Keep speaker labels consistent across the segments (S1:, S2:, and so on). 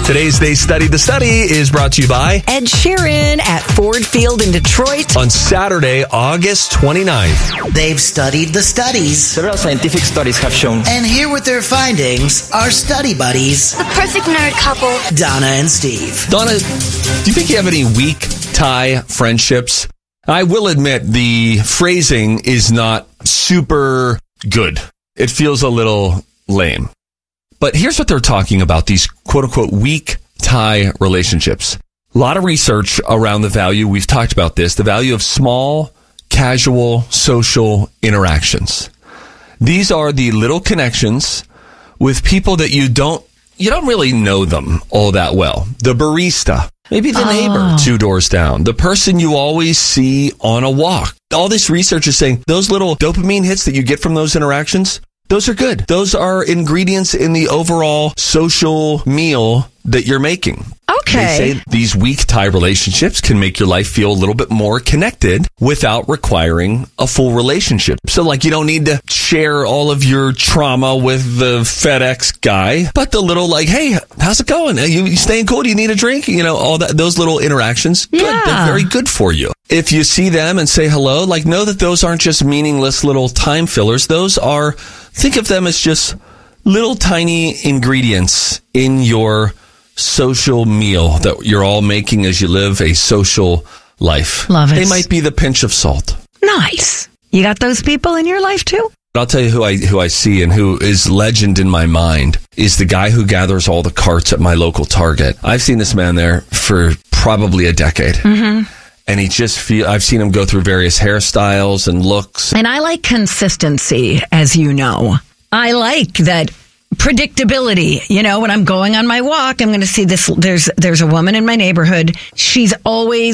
S1: Today's They Studied the Study is brought to you by
S2: Ed Sheeran at Ford Field in Detroit.
S1: on Saturday, August 29th.
S3: They've studied the studies.
S4: Several scientific studies have shown.
S3: And here with their findings are study buddies,
S5: The perfect nerd couple.
S3: Donna and Steve.
S1: Donna, do you think you have any weak tie friendships? I will admit the phrasing is not super good. It feels a little lame. But here's what they're talking about, these quote-unquote weak tie relationships. A lot of research around the value, we've talked about this, the value of small, casual, social interactions. These are the little connections with people that you don't really know them all that well. The barista, maybe the neighbor 2 doors down, the person you always see on a walk. All this research is saying those little dopamine hits that you get from those interactions, those are good. Those are ingredients in the overall social meal that you're making.
S2: Okay.
S1: They say these weak tie relationships can make your life feel a little bit more connected without requiring a full relationship. So like you don't need to share all of your trauma with the FedEx guy, but the little like, hey, how's it going? You staying cool? Do you need a drink? All that, those little interactions. Good.
S2: Yeah.
S1: They're very good for you. If you see them and say hello, like know that those aren't just meaningless little time fillers. Those are, think of them as just little tiny ingredients in your social meal that you're all making as you live a social life.
S2: Love it.
S1: They might be the pinch of salt.
S2: Nice. You got those people in your life too?
S1: I'll tell you who I see and who is legend in my mind is the guy who gathers all the carts at my local Target. I've seen this man there for probably a decade. Mm-hmm. And I've seen him go through various hairstyles and looks.
S2: And I like consistency, as you know. I like that predictability. When I'm going on my walk, I'm going to see this. There's a woman in my neighborhood. She's got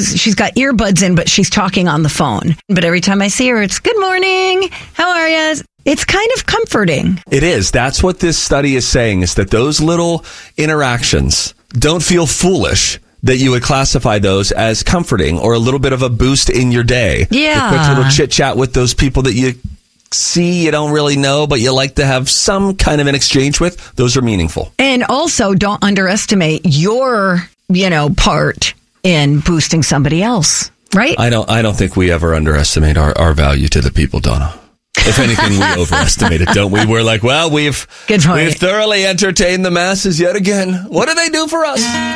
S2: earbuds in, but she's talking on the phone. But every time I see her, it's good morning. How are you? It's kind of comforting.
S1: It is. That's what this study is saying, is that those little interactions, don't feel foolish that you would classify those as comforting or a little bit of a boost in your day.
S2: Yeah.
S1: A quick little chit chat with those people that you see, you don't really know, but you like to have some kind of an exchange with. Those are meaningful.
S2: And also don't underestimate your, part in boosting somebody else, right?
S1: I don't think we ever underestimate our value to the people, Donna. If anything, we overestimate it, don't we? We're like, well, we've thoroughly entertained the masses yet again. What do they do for us?